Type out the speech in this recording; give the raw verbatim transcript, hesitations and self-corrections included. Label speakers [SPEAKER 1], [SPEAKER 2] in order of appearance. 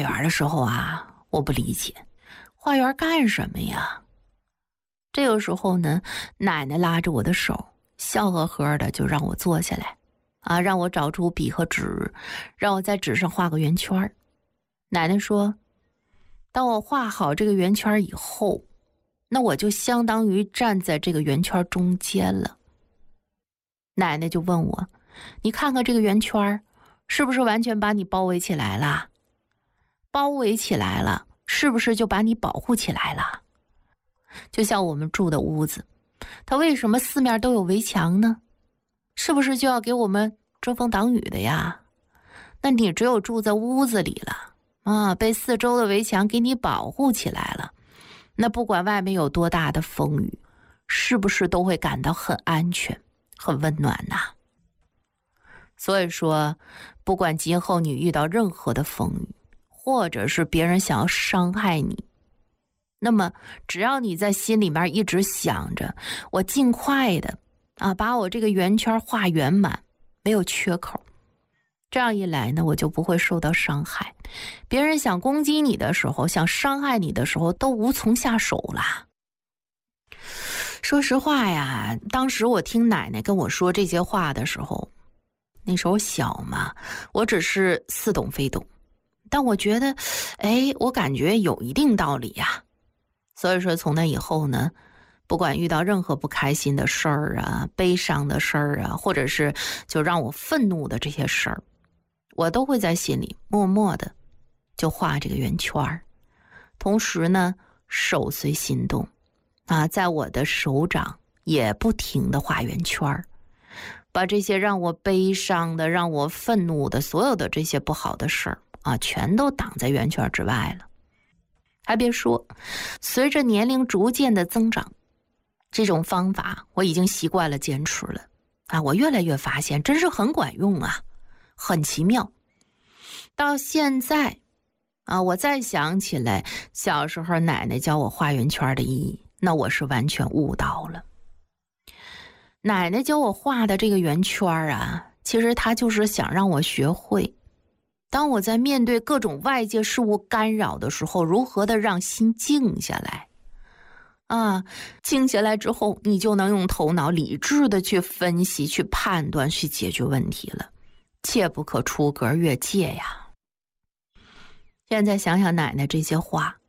[SPEAKER 1] 园的时候啊，我不理解，画园干什么呀？这个时候呢，奶奶拉着我的手，笑呵呵的就让我坐下来，啊，让我找出笔和纸，让我在纸上画个圆圈。奶奶说，当我画好这个圆圈以后，那我就相当于站在这个圆圈中间了。奶奶就问我，你看看这个圆圈，是不是完全把你包围起来了？包围起来了，是不是就把你保护起来了？就像我们住的屋子，它为什么四面都有围墙呢？是不是就要给我们遮风挡雨的呀？那你只有住在屋子里了啊，被四周的围墙给你保护起来了，那不管外面有多大的风雨，是不是都会感到很安全、很温暖呐？所以说，不管今后你遇到任何的风雨，或者是别人想要伤害你，那么只要你在心里面一直想着，我尽快的啊，把我这个圆圈画圆满，没有缺口，这样一来呢，我就不会受到伤害。别人想攻击你的时候，想伤害你的时候，都无从下手啦。说实话呀，当时我听奶奶跟我说这些话的时候，那时候小嘛，我只是似懂非懂，但我觉得，哎，我感觉有一定道理呀。所以说从那以后呢，不管遇到任何不开心的事儿啊，悲伤的事儿啊，或者是就让我愤怒的这些事儿，我都会在心里默默的就画这个圆圈儿，同时呢，手随心动啊，在我的手掌也不停的画圆圈儿，把这些让我悲伤的、让我愤怒的所有的这些不好的事儿啊，全都挡在圆圈之外了。还别说，随着年龄逐渐的增长，这种方法我已经习惯了坚持了啊，我越来越发现真是很管用啊，很奇妙。到现在啊，我再想起来小时候奶奶教我画圆圈的意义，那我是完全悟到了。奶奶教我画的这个圆圈啊，其实她就是想让我学会，当我在面对各种外界事物干扰的时候，如何的让心静下来啊，静下来之后，你就能用头脑理智的去分析、去判断、去解决问题了，切不可出格越界呀。现在想想奶奶这些话